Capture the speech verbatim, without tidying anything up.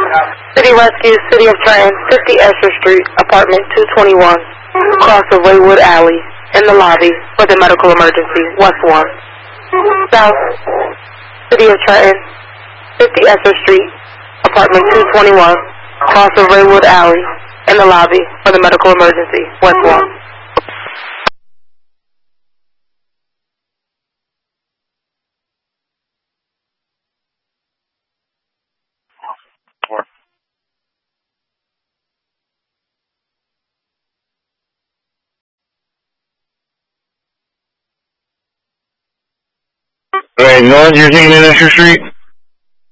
City Rescue, City of Trenton, fifty Esther Street, apartment two twenty-one, across of Waywood Alley, in the lobby for the medical emergency, West one. South, City of Trenton, fifty Esther Street, apartment two twenty-one, across of Waywood Alley, in the lobby for the medical emergency, West one. Alright, North, you're taking in Esther Street?